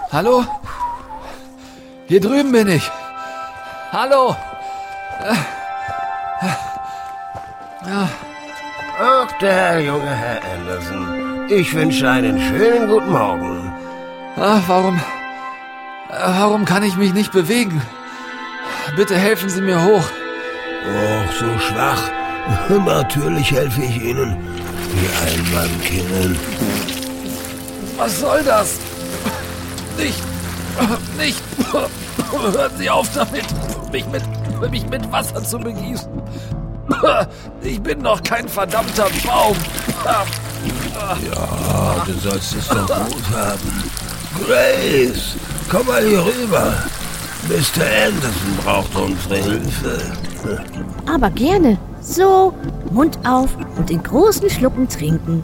Hallo? Hier drüben bin ich. Hallo? Ach, der junge Herr Anderson. Ich wünsche einen schönen guten Morgen. Warum kann ich mich nicht bewegen? Bitte helfen Sie mir hoch. Och, so schwach. Natürlich helfe ich Ihnen. Die Einmannkinnen. Was soll das? Nicht. Hören Sie auf damit, mich mit Wasser zu begießen. Ich bin doch kein verdammter Baum. Ja, du sollst es doch gut haben. Grace, komm mal hier rüber. Mr. Anderson braucht unsere Hilfe. Aber gerne. So, Mund auf und in großen Schlucken trinken.